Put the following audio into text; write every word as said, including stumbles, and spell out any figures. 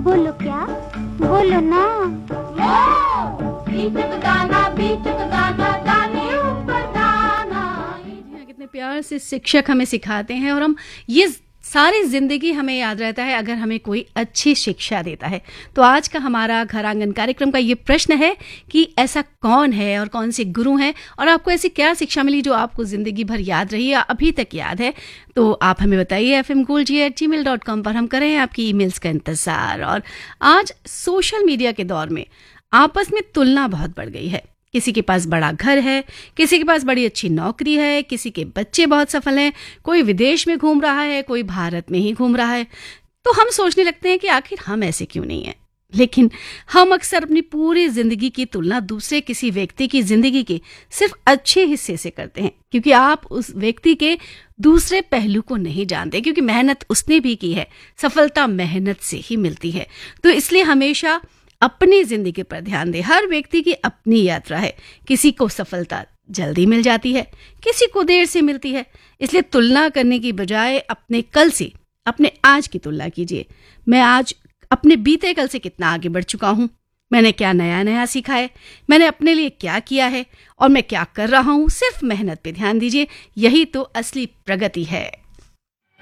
बोलो क्या, बोलो ना। बीच का गाना, बीच का गाना, गाने ऊपर गाना। कितने प्यार से शिक्षक हमें सिखाते हैं और हम ये सारी जिंदगी हमें याद रहता है अगर हमें कोई अच्छी शिक्षा देता है। तो आज का हमारा घर आंगन कार्यक्रम का ये प्रश्न है कि ऐसा कौन है और कौन से गुरु हैं और आपको ऐसी क्या शिक्षा मिली जो आपको जिंदगी भर याद रही या अभी तक याद है। तो आप हमें बताइए एफ एम गोल्ड जी एट जी मेल डॉट कॉम पर। हम करें आपकी ईमेल्स का इंतजार। और आज सोशल मीडिया के दौर में आपस में तुलना बहुत बढ़ गई है। किसी के पास बड़ा घर है, किसी के पास बड़ी अच्छी नौकरी है, किसी के बच्चे बहुत सफल हैं, कोई विदेश में घूम रहा है, कोई भारत में ही घूम रहा है। तो हम सोचने लगते हैं कि आखिर हम ऐसे क्यों नहीं हैं। लेकिन हम अक्सर अपनी पूरी जिंदगी की तुलना दूसरे किसी व्यक्ति की जिंदगी के सिर्फ अच्छे हिस्से से करते हैं, क्योंकि आप उस व्यक्ति के दूसरे पहलू को नहीं जानते, क्योंकि मेहनत उसने भी की है, सफलता मेहनत से ही मिलती है। तो इसलिए हमेशा अपनी जिंदगी पर ध्यान दे। हर व्यक्ति की अपनी यात्रा है। किसी को सफलता जल्दी मिल जाती है, किसी को देर से मिलती है। इसलिए तुलना करने की बजाय अपने कल से अपने आज की तुलना कीजिए। मैं आज अपने बीते कल से कितना आगे बढ़ चुका हूं, मैंने क्या नया नया सीखा है, मैंने अपने लिए क्या किया है और मैं क्या कर रहा हूं। सिर्फ मेहनत पे ध्यान दीजिए, यही तो असली प्रगति है।